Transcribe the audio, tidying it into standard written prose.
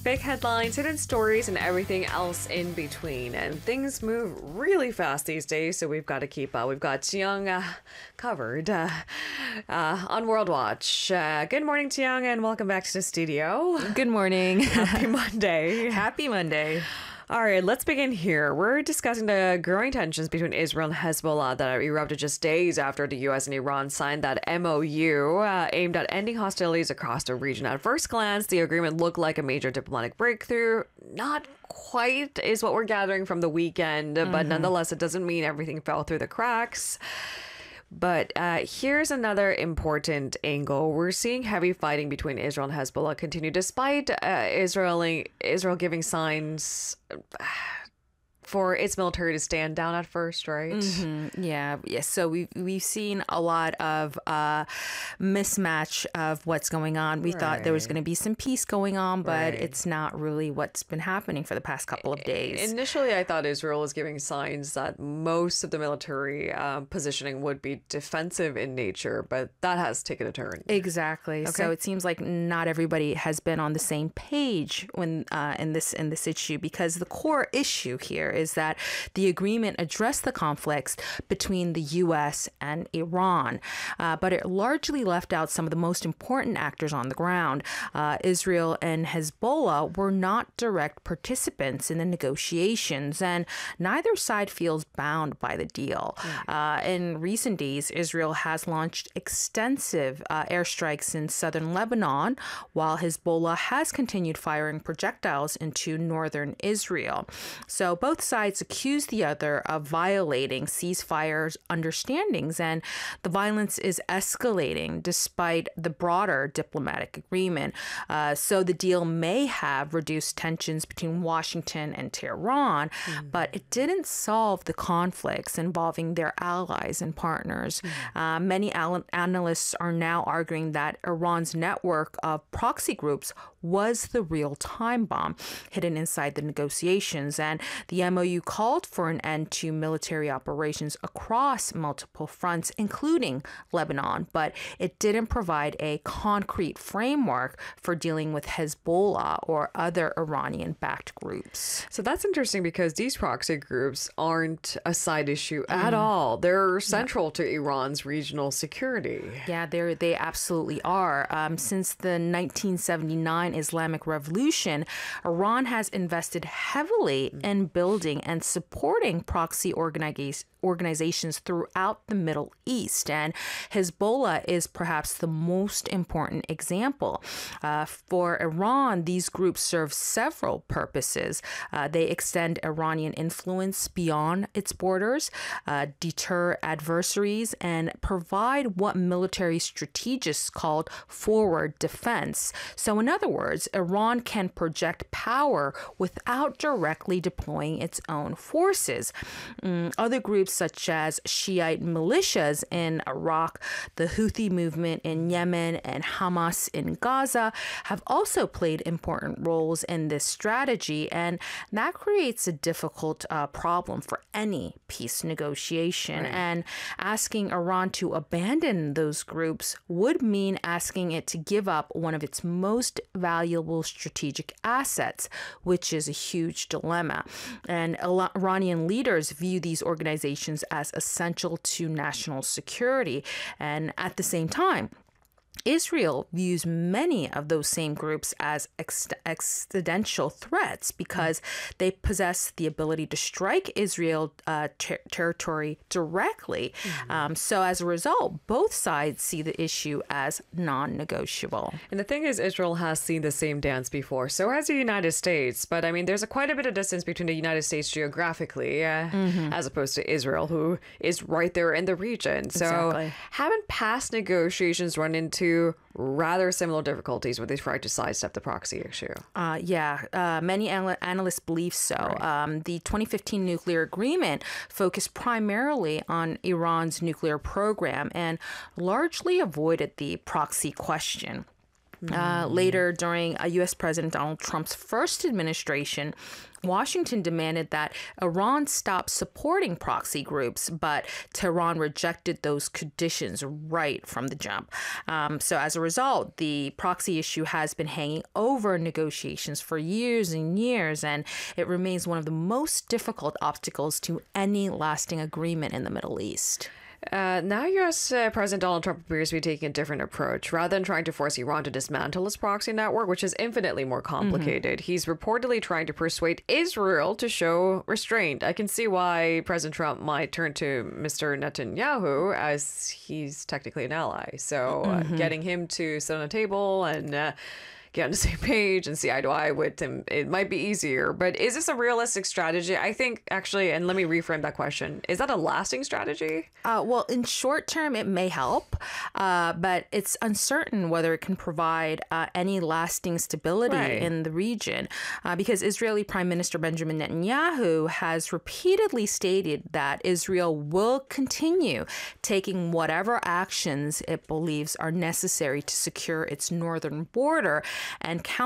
Big headlines, hidden stories, and everything else in between. And things move really fast these days, so we've got to keep up. We've got Tiyoung covered on World Watch. Good morning, Tiyoung, and welcome back to the studio. Good morning. Happy Monday. Happy Monday. All right, let's begin here. We're discussing the growing tensions between Israel and Hezbollah that erupted just days after the U.S. and Iran signed that MOU aimed at ending hostilities across the region. At first glance, the agreement looked like a major diplomatic breakthrough. Not quite is what we're gathering from the weekend, but nonetheless, it doesn't mean everything fell through the cracks. But here's another important angle. We're seeing heavy fighting between Israel and Hezbollah continue despite Israel giving signs for its military to stand down at first, right? Yeah. So we've seen a lot of mismatch of what's going on. We thought there was going to be some peace going on, but it's not really what's been happening for the past couple of days. Initially, I thought Israel was giving signs that most of the military positioning would be defensive in nature, but that has taken a turn. Exactly. Okay. So it seems like not everybody has been on the same page when in this issue, because the core issue here is that the agreement addressed the conflicts between the U.S. and Iran, but it largely left out some of the most important actors on the ground. Israel and Hezbollah were not direct participants in the negotiations, and neither side feels bound by the deal. In recent days, Israel has launched extensive airstrikes in southern Lebanon, while Hezbollah has continued firing projectiles into northern Israel. So both sides accuse the other of violating ceasefire understandings, and the violence is escalating despite the broader diplomatic agreement. So the deal may have reduced tensions between Washington and Tehran, but it didn't solve the conflicts involving their allies and partners. Many analysts are now arguing that Iran's network of proxy groups was the real time bomb hidden inside the negotiations, and the MOU called for an end to military operations across multiple fronts, including Lebanon, but it didn't provide a concrete framework for dealing with Hezbollah or other Iranian-backed groups. So that's interesting because these proxy groups aren't a side issue at all. They're central to Iran's regional security. Yeah, they absolutely are. Since the 1979 Islamic Revolution, Iran has invested heavily in building and supporting proxy organizations throughout the Middle East, and Hezbollah is perhaps the most important example. For Iran, these groups serve several purposes. They extend Iranian influence beyond its borders, deter adversaries, and provide what military strategists called forward defense. So in other words, Iran can project power without directly deploying its own forces. Other groups such as Shiite militias in Iraq, the Houthi movement in Yemen, and Hamas in Gaza have also played important roles in this strategy, and that creates a difficult problem for any peace negotiation. And asking Iran to abandon those groups would mean asking it to give up one of its most valuable strategic assets, which is a huge dilemma. And Iranian leaders view these organizations as essential to national security. And at the same time, Israel views many of those same groups as existential threats because they possess the ability to strike Israel territory directly. So as a result, both sides see the issue as non-negotiable. And the thing is, Israel has seen the same dance before. So has the United States. But I mean, there's quite a bit of distance between the United States geographically as opposed to Israel, who is right there in the region. So haven't past negotiations run into rather similar difficulties when they try to sidestep the proxy issue? Many analysts believe so. The 2015 nuclear agreement focused primarily on Iran's nuclear program and largely avoided the proxy question. Later, during U.S. President Donald Trump's first administration, Washington demanded that Iran stop supporting proxy groups, but Tehran rejected those conditions right from the jump. So as a result, the proxy issue has been hanging over negotiations for years and years, and it remains one of the most difficult obstacles to any lasting agreement in the Middle East. Now, U.S. President Donald Trump appears to be taking a different approach. Rather than trying to force Iran to dismantle its proxy network, which is infinitely more complicated, he's reportedly trying to persuade Israel to show restraint. I can see why President Trump might turn to Mr. Netanyahu, as he's technically an ally. So getting him to sit on a table and get on the same page and see eye to eye with him, it might be easier. But is this a realistic strategy? I think, actually, and let me reframe that question, is that a lasting strategy? Well, in short term, it may help, but it's uncertain whether it can provide any lasting stability in the region, because Israeli Prime Minister Benjamin Netanyahu has repeatedly stated that Israel will continue taking whatever actions it believes are necessary to secure its northern border and